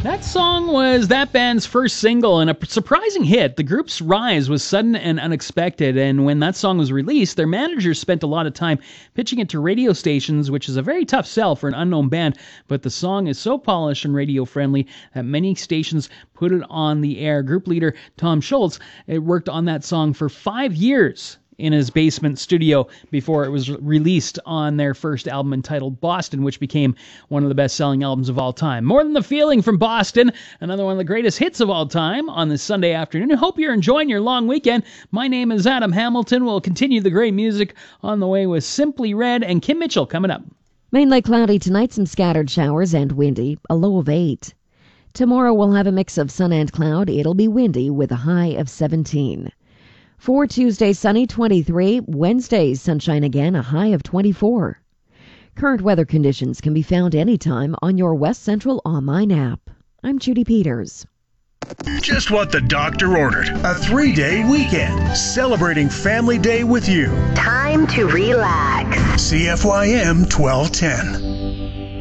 That song was that band's first single and a surprising hit. The group's rise was sudden and unexpected, and when that song was released, their managers spent a lot of time pitching it to radio stations, which is a very tough sell for an unknown band, but the song is so polished and radio-friendly that many stations put it on the air. Group leader Tom Schultz worked on that song for 5 years in his basement studio before it was released on their first album entitled Boston, which became one of the best-selling albums of all time. More Than the Feeling from Boston, another one of the greatest hits of all time on this Sunday afternoon. I hope you're enjoying your long weekend. My name is Adam Hamilton. We'll continue the great music on the way with Simply Red and Kim Mitchell coming up. Mainly cloudy tonight, some scattered showers and windy, a low of 8. Tomorrow we'll have a mix of sun and cloud. It'll be windy with a high of 17. For Tuesday, sunny 23. Wednesday, sunshine again, a high of 24. Current weather conditions can be found anytime on your West Central online app. I'm Judy Peters. Just what the doctor ordered. A 3-day weekend celebrating Family Day with you. Time to relax. CFYM 1210.